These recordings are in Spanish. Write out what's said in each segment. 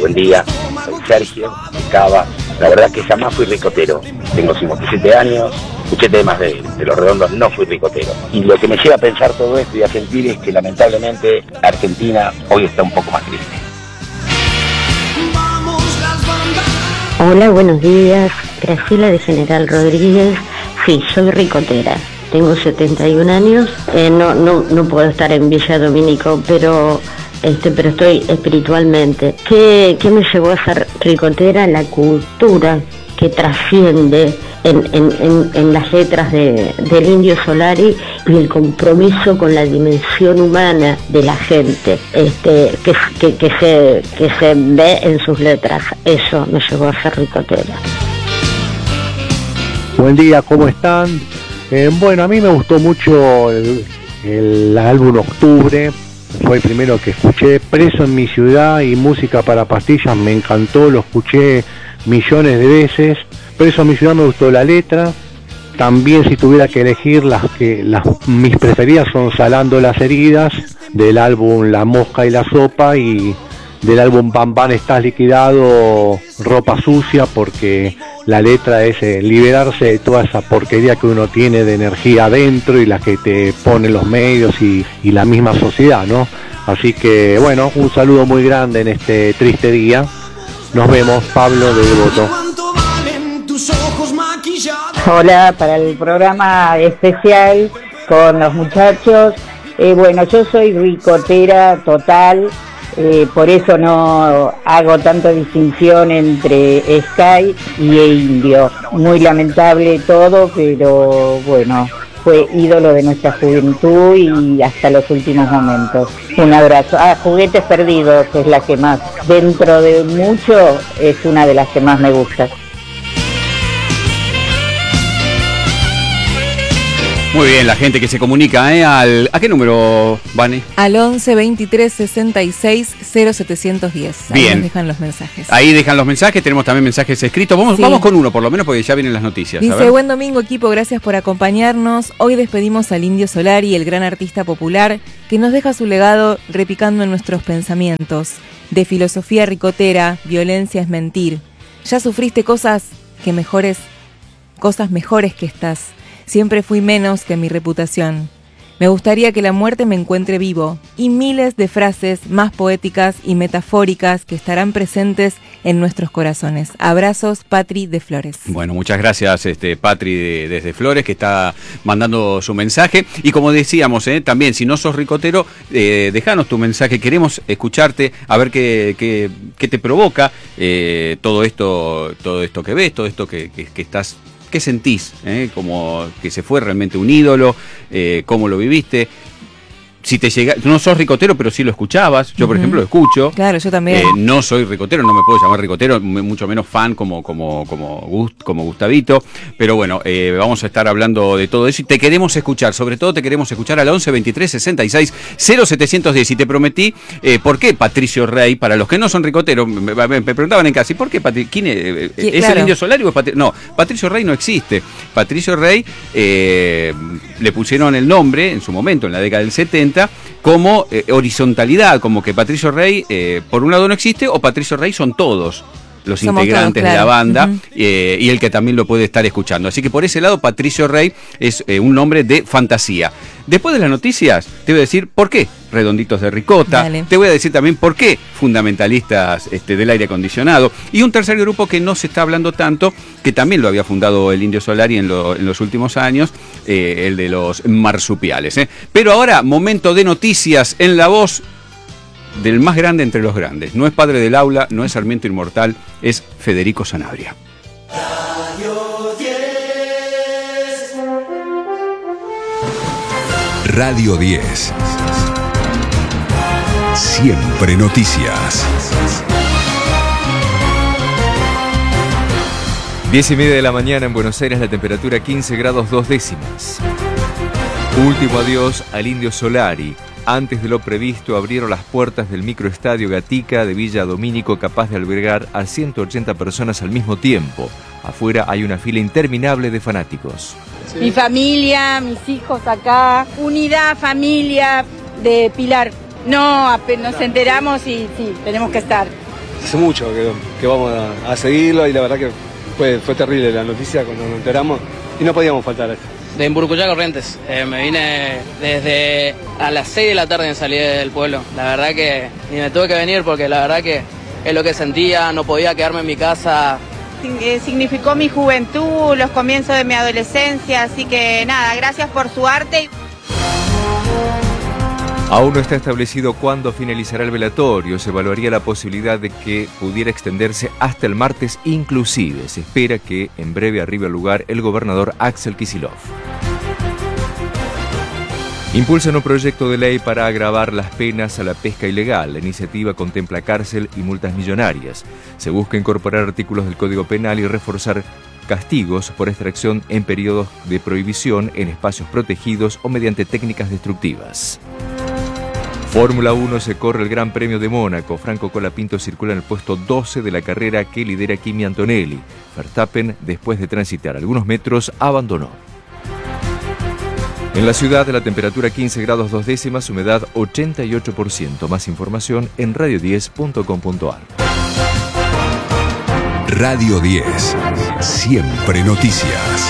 Buen día, soy Sergio, Cava. La verdad que jamás fui ricotero. Tengo 57 años, escuché temas de Los Redondos, no fui ricotero. Y lo que me lleva a pensar todo esto y a sentir es que lamentablemente Argentina hoy está un poco más triste. Hola, buenos días. Graciela de General Rodríguez. Sí, soy ricotera. Tengo 71 años. No puedo estar en Villa Domínico, pero estoy espiritualmente. ¿Qué me llevó a ser ricotera? La cultura que trasciende en las letras del Indio Solari y el compromiso con la dimensión humana de la gente, que se ve en sus letras. Eso me llevó a ser ricotera. Buen día, ¿cómo están? Bueno, a mí me gustó mucho el álbum Octubre. Fue el primero que escuché. Preso en mi ciudad y Música para pastillas me encantó, lo escuché millones de veces. Preso en mi ciudad me gustó la letra. También, si tuviera que elegir, mis preferidas son Salando las heridas, del álbum La mosca y la sopa, y del álbum Bam Bam estás liquidado, Ropa sucia, porque la letra es liberarse de toda esa porquería que uno tiene de energía adentro y la que te ponen los medios y la misma sociedad, ¿no? Así que, bueno, un saludo muy grande en este triste día. Nos vemos, Pablo de Devoto. Hola, para el programa especial con los muchachos. Bueno, yo soy ricotera total. Por eso no hago tanta distinción entre Sky y Indio. Muy lamentable todo, pero bueno, fue ídolo de nuestra juventud y hasta los últimos momentos. Un abrazo. Juguetes Perdidos es la que más, dentro de mucho, es una de las que más me gusta. Muy bien, la gente que se comunica, ¿a qué número, Vane? Al 11 23 66 0710. Ahí nos dejan los mensajes. Ahí dejan los mensajes, tenemos también mensajes escritos. Vamos con uno por lo menos, porque ya vienen las noticias. Dice, buen domingo equipo, gracias por acompañarnos. Hoy despedimos al Indio Solari, el gran artista popular, que nos deja su legado repicando en nuestros pensamientos. De filosofía ricotera, violencia es mentir. Ya sufriste cosas mejores que estas. Siempre fui menos que mi reputación. Me gustaría que la muerte me encuentre vivo, y miles de frases más poéticas y metafóricas que estarán presentes en nuestros corazones. Abrazos, Patri de Flores. Bueno, muchas gracias, Patri desde Flores, que está mandando su mensaje. Y como decíamos, también, si no sos ricotero, dejanos tu mensaje. Queremos escucharte, a ver qué te provoca todo esto que ves, todo esto que estás. ¿Qué sentís? Como que se fue realmente un ídolo, ¿cómo lo viviste? Si te llega, no sos ricotero, pero sí lo escuchabas. Yo, por ejemplo, lo escucho. Claro, yo también. No soy ricotero, no me puedo llamar ricotero, mucho menos fan como Gustavito. Pero bueno, vamos a estar hablando de todo eso y te queremos escuchar. Sobre todo te queremos escuchar al 11 23 66 0710. Y te prometí, ¿por qué Patricio Rey? Para los que no son ricoteros, me preguntaban en casa, ¿y por qué Patricio? ¿Quién es? ¿Es claro el Indio Solari o es Patricio? No, Patricio Rey no existe. Patricio Rey le pusieron el nombre en su momento, en la década del 70, como horizontalidad, como que Patricio Rey por un lado no existe, o Patricio Rey son todos los integrantes de la banda, y el que también lo puede estar escuchando. Así que por ese lado Patricio Rey es un nombre de fantasía. Después de las noticias te voy a decir por qué Redonditos de Ricota. Dale. Te voy a decir también por qué Fundamentalistas del aire acondicionado, y un tercer grupo que no se está hablando tanto, que también lo había fundado el Indio Solari en los últimos años, el de los marsupiales. Pero ahora, momento de noticias en la voz del más grande entre los grandes. No es padre del aula, no es Sarmiento Inmortal, es Federico Sanabria. Radio 10. Radio 10. Siempre noticias. 10:30 de la mañana en Buenos Aires, la temperatura 15 grados 2 décimas. Último adiós al Indio Solari. Antes de lo previsto, abrieron las puertas del microestadio Gatica de Villa Domínico, capaz de albergar a 180 personas al mismo tiempo. Afuera hay una fila interminable de fanáticos. Sí. Mi familia, mis hijos acá, unidad, familia de Pilar. No, nos enteramos y sí, tenemos que estar. hace mucho que vamos a seguirlo y la verdad que fue terrible la noticia cuando nos enteramos y no podíamos faltar a esto. De Emburucuyá, Corrientes. Me vine desde a las 6 de la tarde, salí del pueblo. La verdad que ni me tuve que venir porque la verdad que es lo que sentía, no podía quedarme en mi casa. Significó mi juventud, los comienzos de mi adolescencia, así que nada, gracias por su arte. Aún no está establecido cuándo finalizará el velatorio. Se evaluaría la posibilidad de que pudiera extenderse hasta el martes inclusive. Se espera que en breve arribe al lugar el gobernador Axel Kicillof. Impulsan un proyecto de ley para agravar las penas a la pesca ilegal. La iniciativa contempla cárcel y multas millonarias. Se busca incorporar artículos del Código Penal y reforzar castigos por extracción en periodos de prohibición en espacios protegidos o mediante técnicas destructivas. Fórmula 1 se corre el Gran Premio de Mónaco. Franco Colapinto circula en el puesto 12 de la carrera que lidera Kimi Antonelli. Verstappen, después de transitar algunos metros, abandonó. En la ciudad, la temperatura 15 grados 2 décimas, humedad 88%. Más información en radio10.com.ar. Radio 10. Siempre noticias.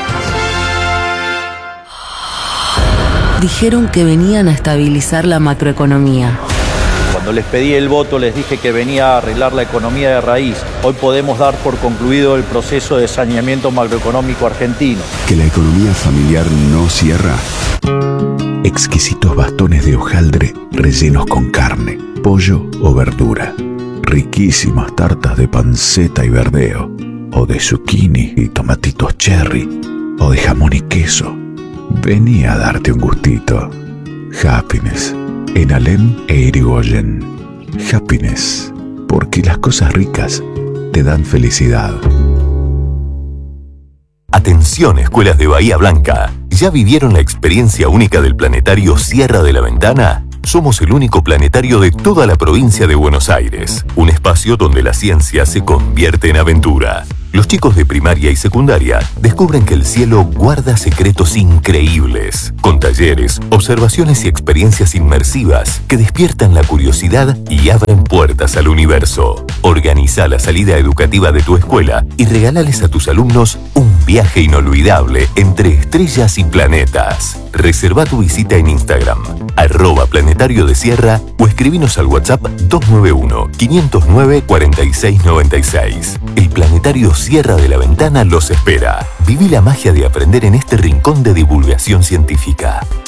Dijeron que venían a estabilizar la macroeconomía. Cuando les pedí el voto les dije que venía a arreglar la economía de raíz. Hoy podemos dar por concluido el proceso de saneamiento macroeconómico argentino. Que la economía familiar no cierra. Exquisitos bastones de hojaldre rellenos con carne, pollo o verdura. Riquísimas tartas de panceta y verdeo. O de zucchini y tomatitos cherry. O de jamón y queso. Vení a darte un gustito. Happiness, en Alem e Irigoyen. Happiness, porque las cosas ricas te dan felicidad. Atención, escuelas de Bahía Blanca. ¿Ya vivieron la experiencia única del planetario Sierra de la Ventana? Somos el único planetario de toda la provincia de Buenos Aires. Un espacio donde la ciencia se convierte en aventura. Los chicos de primaria y secundaria descubren que el cielo guarda secretos increíbles, con talleres, observaciones y experiencias inmersivas que despiertan la curiosidad y abren puertas al universo. Organiza la salida educativa de tu escuela y regálales a tus alumnos un viaje inolvidable entre estrellas y planetas. Reserva tu visita en Instagram, @Planetario de Sierra, o escribinos al WhatsApp 291-509-4696. El planetario Sierra de la Ventana los espera. Viví la magia de aprender en este rincón de divulgación científica.